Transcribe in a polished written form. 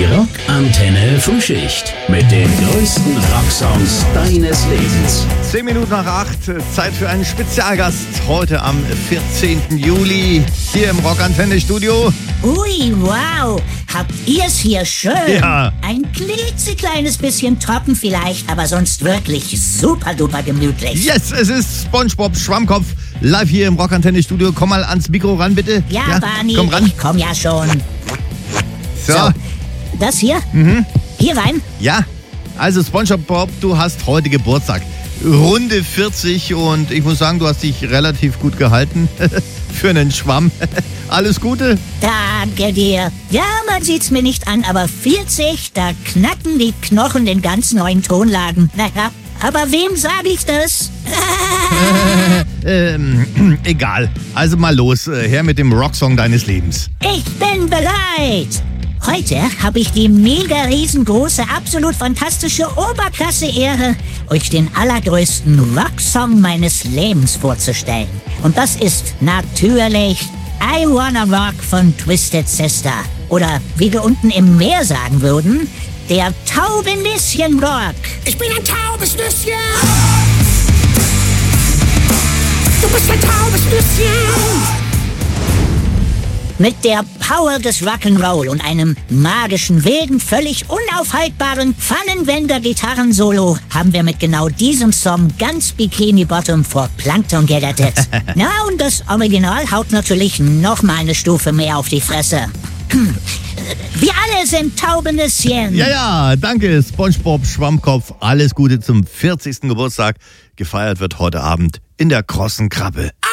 Rockantenne Frühschicht mit den größten Rocksongs deines Lebens. 10 Minuten nach 8, Zeit für einen Spezialgast heute am 14. Juli hier im Rockantenne Studio. Ui, wow, habt ihr's hier schön? Ja. Ein klitzekleines bisschen trocken vielleicht, aber sonst wirklich super duper gemütlich. Yes, es ist SpongeBob Schwammkopf live hier im Rockantenne Studio. Komm mal ans Mikro ran, bitte. Ja, Barney, komm ran. ich komm ja schon. So. Das hier? Hier rein? Ja, also SpongeBob, du hast heute Geburtstag. Runde 40 und ich muss sagen, du hast dich relativ gut gehalten für einen Schwamm. Alles Gute. Danke dir. Ja, man sieht's mir nicht an, aber 40, da knacken die Knochen den ganz neuen Tonlagen. Naja, aber wem sage ich das? Egal. Also mal los, her mit dem Rocksong deines Lebens. Ich bin bereit. Heute habe ich die mega riesengroße, absolut fantastische Oberklasse-Ehre, euch den allergrößten Rocksong meines Lebens vorzustellen. Und das ist natürlich I Wanna Rock von Twisted Sister. Oder wie wir unten im Meer sagen würden, der Taubenüsschen-Rock. Ich bin ein taubes Nüsschen. Du bist ein taubes Nüsschen. Mit der Power des Rock'n'Roll und einem magischen, wilden, völlig unaufhaltbaren Pfannenwender-Gitarrensolo haben wir mit genau diesem Song ganz Bikini Bottom vor Plankton gerettet. Na, und das Original haut natürlich noch mal eine Stufe mehr auf die Fresse. Wir alle sind Taubenüsschen. Ja, danke SpongeBob Schwammkopf. Alles Gute zum 40. Geburtstag. Gefeiert wird heute Abend in der Krossen Krabbe.